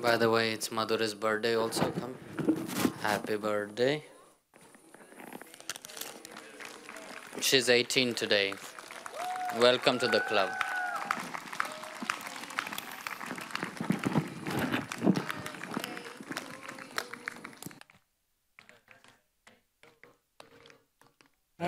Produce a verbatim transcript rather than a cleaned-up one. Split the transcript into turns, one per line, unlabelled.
By the way, it's Madhuri's birthday also. Come. Happy birthday. She's eighteen today. Welcome to the club.